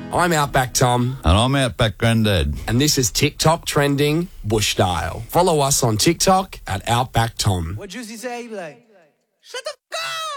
I'm Outback Tom. And I'm Outback Grandad. And this is TikTok Trending Bush Style. Follow us on TikTok at Outback Tom. What Juicy say? He be like, shut the